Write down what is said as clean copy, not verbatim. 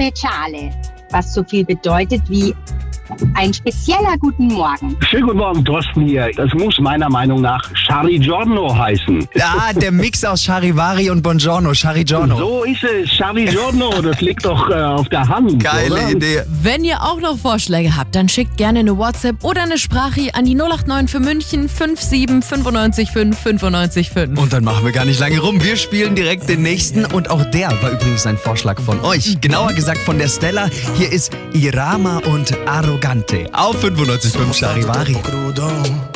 Speciale, was so viel bedeutet wie ein spezieller Guten Morgen. Schönen guten Morgen, Thorsten hier. Das muss meiner Meinung nach Charigiorno heißen. Ja, der Mix aus Charivari und Buongiorno, Charigiorno. So ist es, Charigiorno, das liegt doch auf der Hand. Geile oder? Idee. Wenn ihr auch noch Vorschläge habt, dann schickt gerne eine WhatsApp oder eine Sprache an die 089 für München 57 95 5 95 5. Und dann machen wir gar nicht lange rum. Wir spielen direkt den nächsten. Und auch der war übrigens ein Vorschlag von euch. Genauer gesagt von der Stella. Hier ist Irama und Arrogante auf 95.5 Charivari.